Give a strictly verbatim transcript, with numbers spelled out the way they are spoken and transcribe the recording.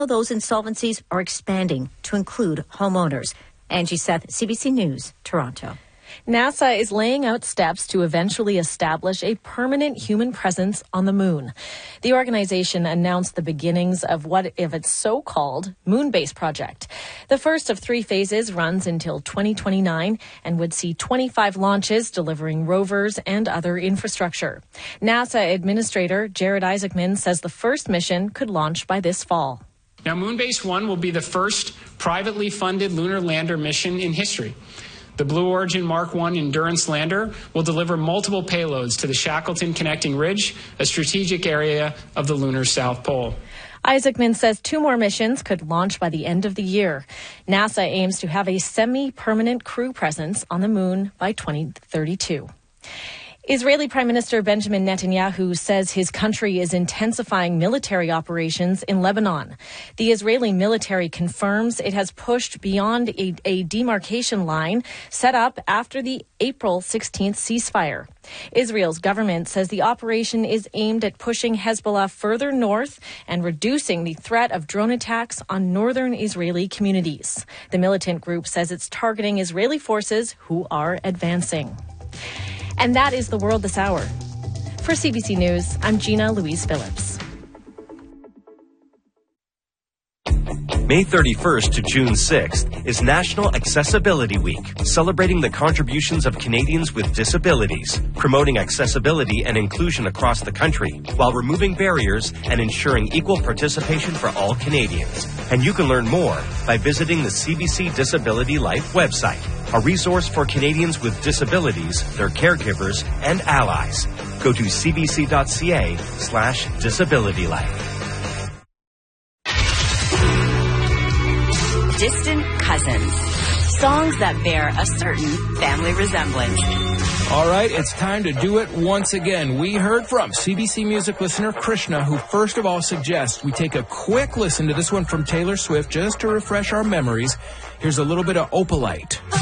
those insolvencies are expanding to include homeowners. Angie Seth, C B C News, Toronto. NASA is laying out steps to eventually establish a permanent human presence on the moon. The organization announced the beginnings of what of its so-called moon base project. The first of three phases runs until twenty twenty-nine and would see twenty-five launches delivering rovers and other infrastructure. NASA Administrator Jared Isaacman says the first mission could launch by this fall. Now, Moonbase one will be the first privately funded lunar lander mission in history. The Blue Origin Mark one Endurance lander will deliver multiple payloads to the Shackleton Connecting Ridge, a strategic area of the lunar South Pole. Isaacman says two more missions could launch by the end of the year. NASA aims to have a semi-permanent crew presence on the moon by twenty thirty-two. Israeli Prime Minister Benjamin Netanyahu says his country is intensifying military operations in Lebanon. The Israeli military confirms it has pushed beyond a, a demarcation line set up after the April sixteenth ceasefire. Israel's government says the operation is aimed at pushing Hezbollah further north and reducing the threat of drone attacks on northern Israeli communities. The militant group says it's targeting Israeli forces who are advancing. And that is the world this hour. For C B C News, I'm Gina Louise Phillips. May thirty-first to June sixth is National Accessibility Week, celebrating the contributions of Canadians with disabilities, promoting accessibility and inclusion across the country, while removing barriers and ensuring equal participation for all Canadians. And you can learn more by visiting the C B C Disability Life website, a resource for Canadians with disabilities, their caregivers, and allies. Go to cbc.ca slash disabilitylife. Distant cousins. Songs that bear a certain family resemblance. All right, it's time to do it once again. We heard from C B C Music listener Krishna, who first of all suggests we take a quick listen to this one from Taylor Swift just to refresh our memories. Here's a little bit of Opalite.